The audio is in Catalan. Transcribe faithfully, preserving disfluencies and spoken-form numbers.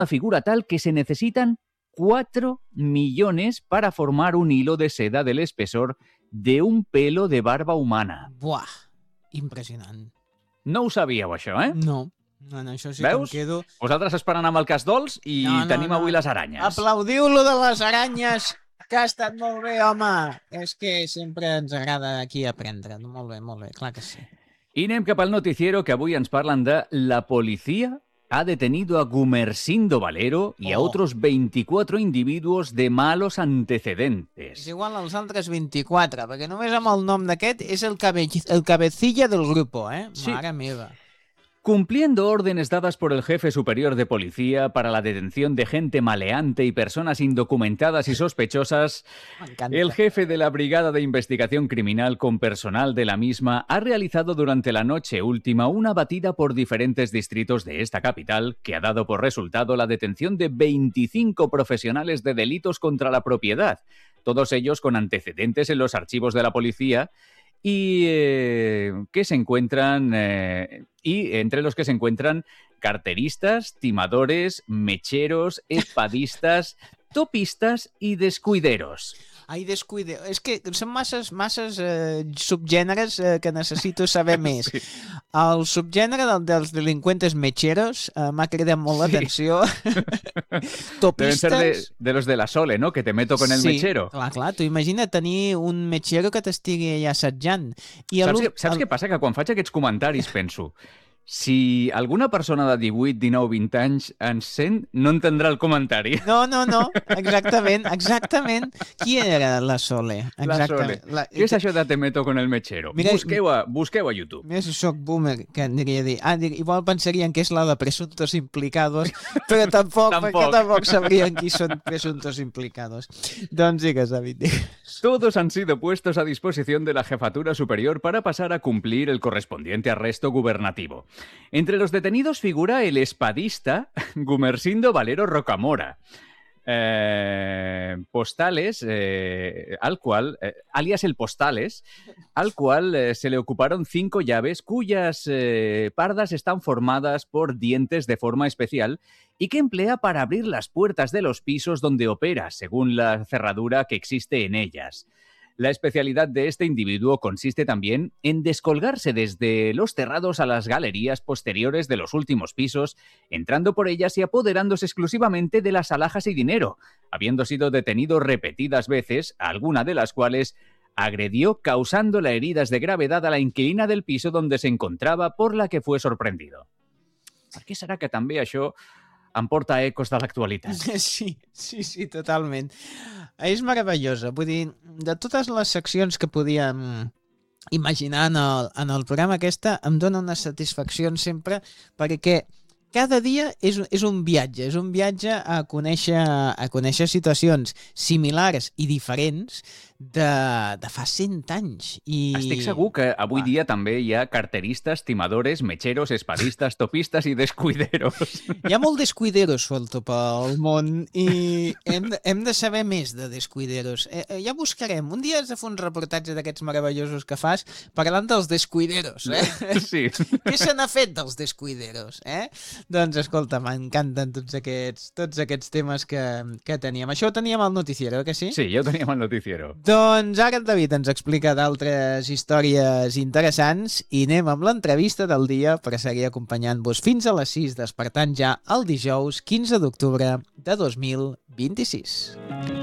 figura tal que se necesitan cuatro millones para formar un hilo de seda del espesor de un pelo de barba humana. Buah, impressionant. No ho sabíeu, això, eh? No, no, no això sí Veus? que em quedo... Vosaltres esperant amb el cas dolç i no, no, tenim no. avui les aranyes. Aplaudiu-lo de les aranyes, que ha estat molt bé, home. És que sempre ens agrada aquí aprendre. Molt bé, molt bé, clar que sí. I anem cap al noticiero, que avui ens parlen de la policía ha detenido a Gumersindo Valero y a Oh. otros veinticuatro individuos de malos antecedentes. És igual als altres vint-i-quatre, perquè només amb el nom d'aquest és el, cabe el cabecilla del grupo, eh? Sí. Mare meva. Cumpliendo órdenes dadas por el jefe superior de policía para la detención de gente maleante y personas indocumentadas y sospechosas, M'encanta. el jefe de la Brigada de Investigación Criminal con personal de la misma ha realizado durante la noche última una batida por diferentes distritos de esta capital que ha dado por resultado la detención de veinticinco profesionales de delitos contra la propiedad, todos ellos con antecedentes en los archivos de la policía y eh, que se encuentran eh, y entre los que se encuentran carteristas, timadores, mecheros, espadistas, topistas y descuideros. Ai, descuide. És que són masses, masses eh, subgèneres eh, que necessito saber més. Sí. El subgènere del, dels delinqüentes mecheros eh, m'ha cridat molt l'atenció. Deben Topistes... ser de, de los de la Sole, ¿no? Que te meto con el sí, mechero. clar, clar. Tu imagina tenir un mechero que t'estigui allà assetjant. I Saps, l'ul- què, saps el- què passa? Que quan faig aquests comentaris penso, si alguna persona de divuit, dinou, vint anys ens sent, no entendrà el comentari. No, no, no, exactament, exactament. Qui era la Sole? La Sole. Exactament. La... Què és això de te meto con el mechero? Mira- busqueu, a, busqueu a YouTube. Mira si soc boomer, que aniria a dir. Ah, dir- igual pensarien que és la de presuntos implicados, però tampoc, Tampoc. perquè tampoc sabrien qui són presuntos implicados. Doncs digues, David, digues. Todos han sido puestos a disposición de la Jefatura Superior para pasar a cumplir el correspondiente arresto gubernativo. Entre los detenidos figura el espadista Gumersindo Valero Rocamora, eh, Postales, eh, al cual, eh, alias el Postales, al cual eh, se le ocuparon cinco llaves cuyas eh, pardas están formadas por dientes de forma especial y que emplea para abrir las puertas de los pisos donde opera, según la cerradura que existe en ellas. La especialidad de este individuo consiste también en descolgarse desde los terrados a las galerías posteriores de los últimos pisos, entrando por ellas y apoderándose exclusivamente de las alhajas y dinero, habiendo sido detenido repetidas veces, alguna de las cuales agredió causando heridas de gravedad a la inquilina del piso donde se encontraba, por la que fue sorprendido. Per què serà que també això em porta a ecos de l'actualitat? Sí, sí, sí, totalment. És meravellosa. Vull dir, de totes les seccions que podíem imaginar en el, en el programa, aquesta em dona una satisfacció sempre perquè cada dia és, és un viatge, és un viatge a conèixer, a conèixer situacions similars i diferents de, de fa cent anys. I... Estic segur que avui Va. dia també hi ha carteristes, timadores, mecheros, espadistes, topistes i descuideros. Hi ha molt descuideros suelto pel món i hem de, hem de saber més de descuideros. Eh, eh, ja buscarem. Un dia has de fer un reportatge d'aquests meravellosos que fas parlant dels descuideros, eh? Sí. Què se n'ha fet dels descuideros, eh? Doncs escolta, m'encanten tots aquests, tots aquests temes que, que teníem. Això ho teníem al noticiero, que sí? Sí, ja ho teníem al noticiero. Doncs ara el David ens explica d'altres històries interessants i anem amb l'entrevista del dia per seguir acompanyant-vos fins a les sis, despertant ja el dijous quinze d'octubre de dos mil vint-i-sis.